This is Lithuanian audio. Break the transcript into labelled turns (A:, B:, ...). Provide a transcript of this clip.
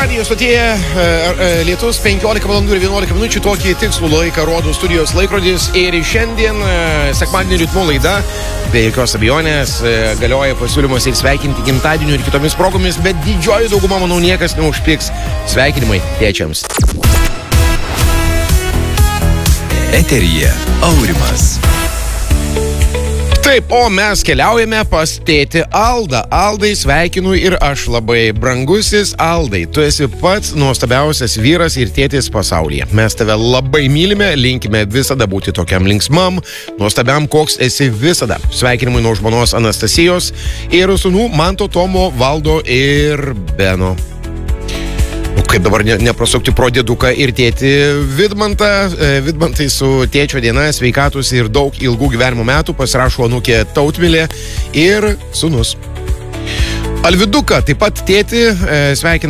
A: radijo stotyje lietus 15 valandų ir 11 minučių, tokį tikslų laiką rodo studijos laikrodis ir šiandien sekmadienio ritmo laida, be jokios abejonės, galioja pasiūlymas ir sveikinti gimtadienių ir kitomis progomis, bet didžioji dauguma, manau, niekas neužpiks. Sveikinimai tėčiams.
B: Eteryje Aurimas.
A: Taip, o mes keliaujame pas tėtį Aldą. Aldai sveikinu ir aš labai. Brangusis Aldai, tu esi pats nuostabiausias vyras ir tėtis pasaulyje. Mes tave labai mylime, linkime visada būti tokiam linksmam, nuostabiam, koks esi visada. Sveikinimai nuo žmonos Anastasijos ir sūnų Manto, Tomo, Valdo ir Beno. Kaip dabar neprasukti pro dėduką ir tėtį Vidmantą. Vidmantai su tėčio diena, sveikatus ir daug ilgų gyvenimo metų, pasirašo anūkė Tautmilė ir sūnus. Alviduką, taip pat tėtį, sveikina